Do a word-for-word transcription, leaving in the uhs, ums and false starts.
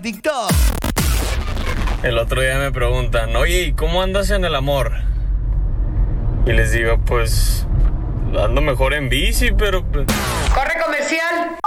TikTok. El otro día me preguntan, oye, ¿y cómo andas en el amor? Y les digo, pues, ando mejor en bici, pero... ¡Corre comercial!